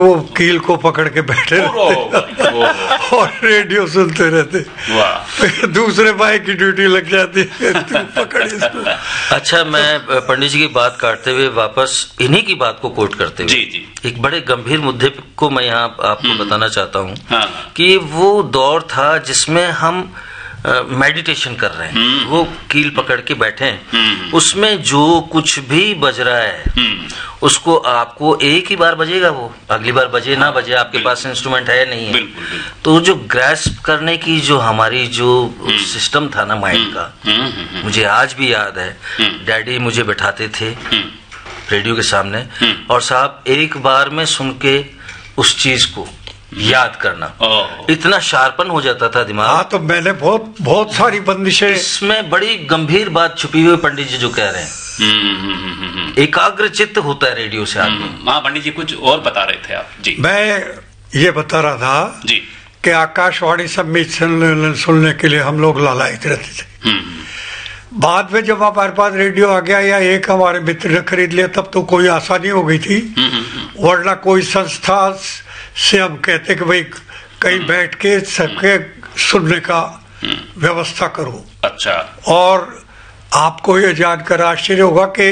वो कील को पकड़ के बैठे रहते और रेडियो सुनते रहते। फिर दूसरे भाई की ड्यूटी लग जाती है, तू पकड़ इसको। अच्छा, मैं पंडित जी की बात काटते हुए वापस इन्हीं की बात को कोट करते हुए जी। एक बड़े गंभीर मुद्दे को मैं यहाँ आपको बताना चाहता हूँ कि वो दौर था जिसमें हम मेडिटेशन कर रहे हैं, वो कील पकड़ के बैठे हैं, उसमें जो कुछ भी बज रहा है उसको आपको एक ही बार बजेगा, वो अगली बार बजे ना बजे, आपके पास इंस्ट्रूमेंट है नहीं है। तो जो ग्रैस्प करने की जो हमारी जो सिस्टम था ना माइंड का, मुझे आज भी याद है, डैडी मुझे बैठाते थे रेडियो के सामने और साहब एक बार में सुन के उस चीज को याद करना, इतना शार्पन हो जाता था दिमाग। हाँ, तो मैंने बहुत सारी बंदिशें, इसमें बड़ी गंभीर बात छुपी हुई पंडित जी जो कह रहे हैं, एकाग्र चित्त होता है रेडियो से आदमी। हाँ पंडित जी कुछ और बता रहे थे आप जी। मैं ये बता रहा था जी कि आकाशवाणी सम्मेलन सुनने के लिए हम लोग लालायित रहते थे। बाद में जब हमारे पास रेडियो आ गया या एक हमारे मित्र ने खरीद लिया, तब तो कोई आसानी हो गई थी, वरना कोई संस्था से हम कहते कि भाई कहीं बैठ के सबके सुनने का व्यवस्था करो। अच्छा। और आपको ये जानकर आश्चर्य होगा कि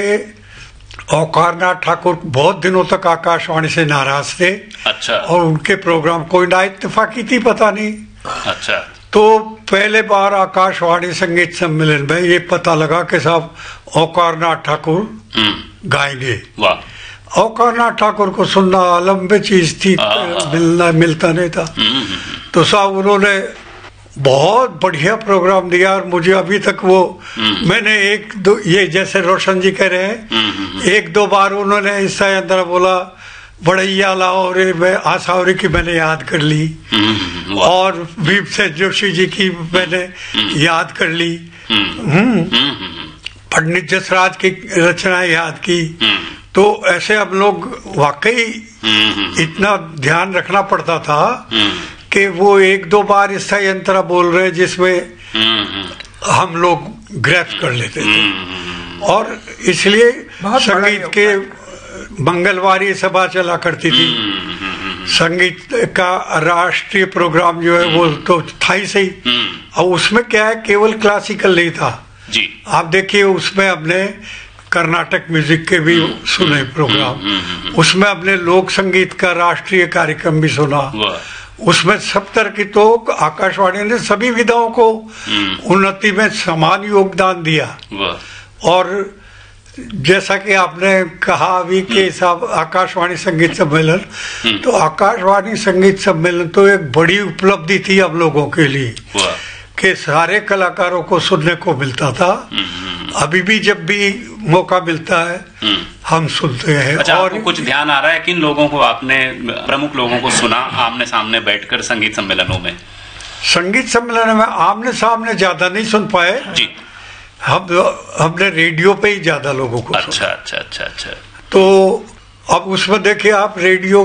औकारनाथ ठाकुर बहुत दिनों तक आकाशवाणी से नाराज थे। अच्छा। और उनके प्रोग्राम कोई ना इत्तेफाकी थी, पता नहीं। अच्छा। तो पहले बार आकाशवाणी संगीत सम्मेलन में ये पता लगा कि साहब औकारनाथ ठाकुर गाएंगे। वाह। औकारनाथ ठाकुर को सुनना लंबी चीज थी, मिलता नहीं था। तो साहब उन्होंने बहुत बढ़िया प्रोग्राम दिया और मुझे अभी तक वो मैंने एक दो, ये जैसे रोशन जी कह रहे हैं, एक दो बार उन्होंने इससे अंदर बोला बड़ैया लाओ रे, मैं आसावरी की मैंने याद कर ली और भीमसेन जोशी जी की मैंने याद कर ली, पंडित जसराज की रचना याद की। तो ऐसे हम लोग वाकई इतना ध्यान रखना पड़ता था कि वो एक दो बार इस यंत्र बोल रहे जिसमें हम लोग ग्रैप कर लेते थे। और इसलिए संगीत के मंगलवारी सभा चला करती थी, संगीत का राष्ट्रीय प्रोग्राम जो है वो तो था ही सही। और उसमें क्या है, केवल क्लासिकल नहीं था जी। आप देखिए उसमें हमने कर्नाटक म्यूजिक के भी सुने प्रोग्राम, उसमें हमने लोक संगीत का राष्ट्रीय कार्यक्रम भी सुना, उसमें सब तरह की, तो आकाशवाणी ने सभी विधाओं को उन्नति में समान योगदान दिया। और जैसा कि आपने कहा अभी कि साहब आकाशवाणी संगीत सम्मेलन, तो आकाशवाणी संगीत सम्मेलन तो एक बड़ी उपलब्धि थी हम लोगों के लिए कि सारे कलाकारों को सुनने को मिलता था। अभी भी जब भी मौका मिलता है हम सुनते हैं। अच्छा, और आपको कुछ ध्यान आ रहा है किन लोगों को आपने, प्रमुख लोगों को सुना आमने सामने बैठकर संगीत सम्मेलनों में? संगीत सम्मेलन में आमने सामने ज्यादा नहीं सुन पाए जी, हमने रेडियो पे ही ज्यादा लोगों को अच्छा अच्छा अच्छा अच्छा। तो अब उसमें देखिए आप, रेडियो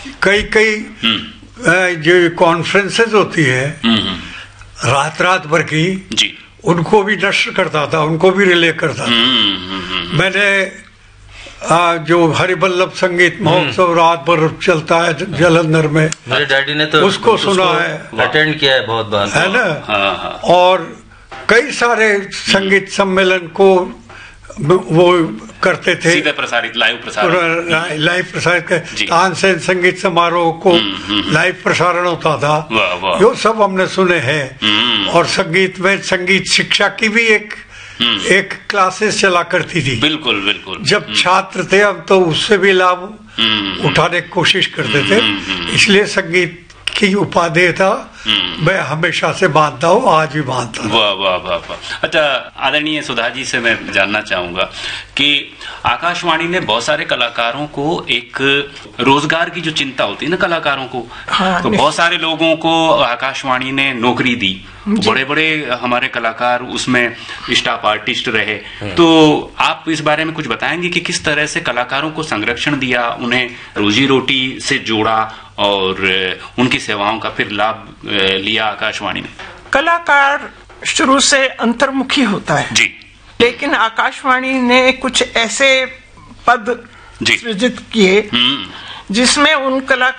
कई जो कॉन्फ्रेंसेस होती है रात भर की जी, उनको भी नष्ट करता था, उनको भी रिले करता था। मैंने जो हरिवल्लभ संगीत महोत्सव रात भर चलता है जलंधर में, मेरे डैडी ने तो उसको सुना है, अटेंड किया है बहुत बार, है ना। और कई सारे संगीत सम्मेलन को वो करते थे, सीधे प्रसारित, लाइव प्रसारित तानसेन संगीत समारोह को लाइव प्रसारण होता था। यो सब हमने सुने हैं। और संगीत में संगीत शिक्षा की भी एक क्लासेस चला करती थी। बिल्कुल बिल्कुल। जब छात्र थे हम तो उससे भी लाभ उठाने की कोशिश करते थे, इसलिए संगीत की उपादेयता मैं हमेशा से मानता हूँ, आज भी मानता हूँ। वाह वाह वाह वाह। अच्छा, आदरणीय सुधा जी से मैं जानना चाहूंगा कि आकाशवाणी ने बहुत सारे कलाकारों को, एक रोजगार की जो चिंता होती है ना कलाकारों को, तो बहुत सारे लोगों को आकाशवाणी ने नौकरी दी, बड़े बड़े हमारे कलाकार उसमें स्टाफ आर्टिस्ट रहे। तो आप इस बारे में कुछ बताएंगे कि किस तरह से कलाकारों को संरक्षण दिया, उन्हें रोजी रोटी से जोड़ा और उनकी सेवाओं का फिर लाभ लिया आकाशवाणी ने? कलाकार शुरू से अंतर्मुखी होता है जी, लेकिन आकाशवाणी ने कुछ ऐसे पद सृजित किए जिसमें उन कलाकारों